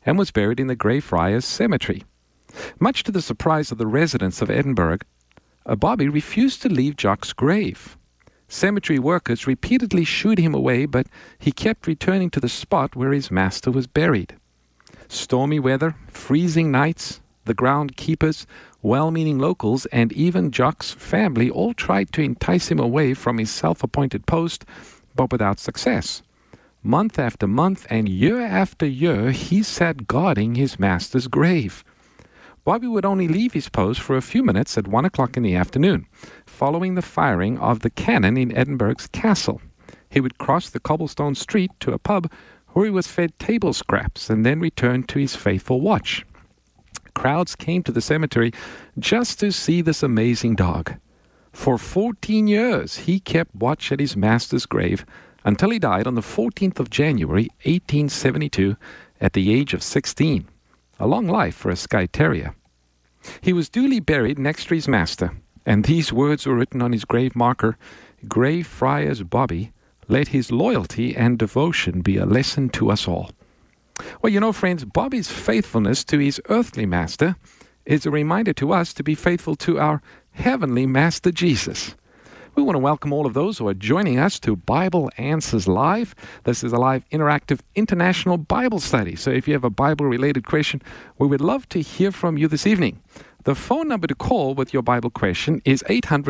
and was buried in the Greyfriars Cemetery. Much to the surprise of the residents of Edinburgh, Bobby refused to leave Jock's grave. Cemetery workers repeatedly shooed him away, but he kept returning to the spot where his master was buried. Stormy weather, freezing nights, the groundkeepers, well-meaning locals, and even Jock's family all tried to entice him away from his self-appointed post, but without success. Month after month and year after year, he sat guarding his master's grave. Bobby would only leave his post for a few minutes at 1 o'clock in the afternoon, following the firing of the cannon in Edinburgh's castle. He would cross the cobblestone street to a pub where he was fed table scraps and then returned to his faithful watch. Crowds came to the cemetery just to see this amazing dog. For 14 years, he kept watch at his master's grave until he died on the 14th of January, 1872, at the age of 16. A long life for a Skye Terrier. He was duly buried next to his master, and these words were written on his grave marker: Greyfriars Bobby, let his loyalty and devotion be a lesson to us all. Well, you know, friends, Bobby's faithfulness to his earthly master is a reminder to us to be faithful to our heavenly master Jesus. We want to welcome all of those who are joining us to Bible Answers Live. This is a live interactive international Bible study. So if you have a Bible-related question, we would love to hear from you this evening. The phone number to call with your Bible question is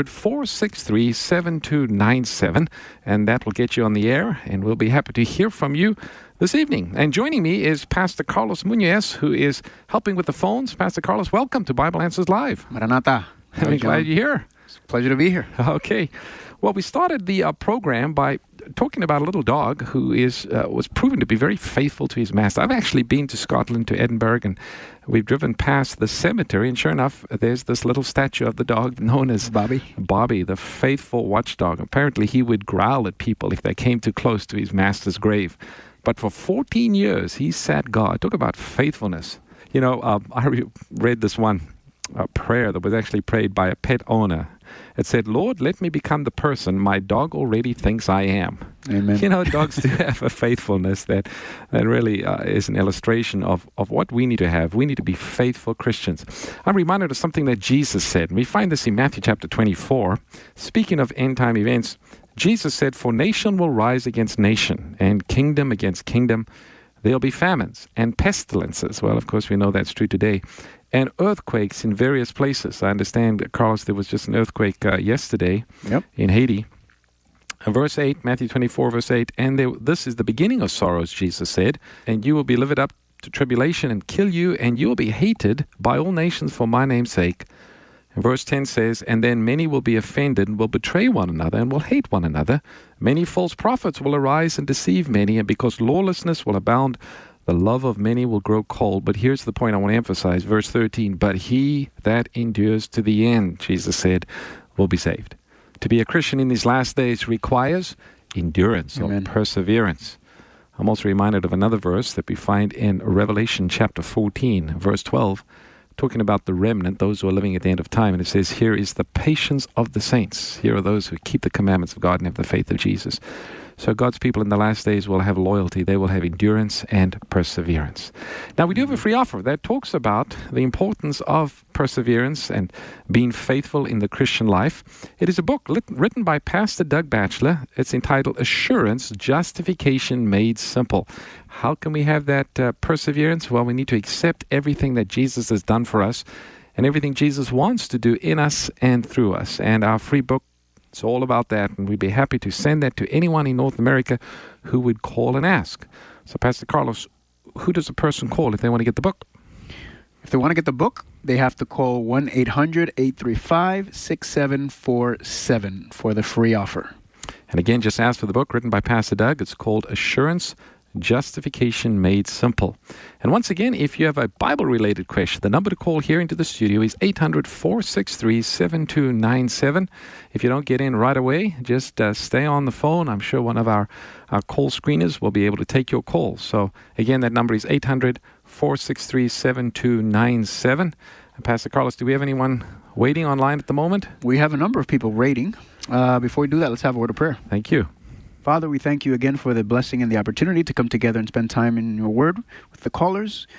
800-463-7297, and that will get you on the air, and we'll be happy to hear from you this evening. And joining me is Pastor Carlos Munoz, who is helping with the phones. Pastor Carlos, welcome to Bible Answers Live. Maranatha. I'm glad you're here. It's a pleasure to be here. Okay. Well, we started the program by talking about a little dog who was proven to be very faithful to his master. I've actually been to Scotland, to Edinburgh, and we've driven past the cemetery, and sure enough, there's this little statue of the dog known as Bobby, the faithful watchdog. Apparently, he would growl at people if they came too close to his master's grave. But for 14 years, he sat guard. Talk about faithfulness. You know, I read this one prayer that was actually prayed by a pet owner. It said, Lord, let me become the person my dog already thinks I am. Amen. You know, dogs do have a faithfulness that really is an illustration of what we need to have. We need to be faithful Christians. I'm reminded of something that Jesus said. And we find this in Matthew chapter 24. Speaking of end-time events, Jesus said, for nation will rise against nation, and kingdom against kingdom. There'll be famines and pestilences. Well, of course, we know that's true today. And earthquakes in various places. I understand, Carlos, there was just an earthquake yesterday in Haiti. Verse 8, Matthew 24, verse 8, and this is the beginning of sorrows, Jesus said, and you will be delivered up to tribulation and kill you, and you will be hated by all nations for my name's sake. And verse 10 says, and then many will be offended and will betray one another and will hate one another. Many false prophets will arise and deceive many, and because lawlessness will abound, the love of many will grow cold. But here's the point I want to emphasize. Verse 13, but he that endures to the end, Jesus said, will be saved. To be a Christian in these last days requires endurance or perseverance. I'm also reminded of another verse that we find in Revelation chapter 14, verse 12, talking about the remnant, those who are living at the end of time. And it says, here is the patience of the saints. Here are those who keep the commandments of God and have the faith of Jesus. So God's people in the last days will have loyalty. They will have endurance and perseverance. Now, we do have a free offer that talks about the importance of perseverance and being faithful in the Christian life. It is a book written by Pastor Doug Batchelor. It's entitled Assurance, Justification Made Simple. How can we have that perseverance? Well, we need to accept everything that Jesus has done for us and everything Jesus wants to do in us and through us. And our free book, it's all about that, and we'd be happy to send that to anyone in North America who would call and ask. So, Pastor Carlos, who does a person call if they want to get the book? If they want to get the book, they have to call 1-800-835-6747 for the free offer. And again, just ask for the book written by Pastor Doug. It's called Assurance, Justification Made Simple. And once again, if you have a Bible-related question, the number to call here into the studio is 800-463-7297. If you don't get in right away, just stay on the phone. I'm sure one of our call screeners will be able to take your call. So again, that number is 800-463-7297. Pastor Carlos, do we have anyone waiting online at the moment? We have a number of people waiting. Before we do that, let's have a word of prayer. Thank you. Father, we thank you again for the blessing and the opportunity to come together and spend time in your word with the callers.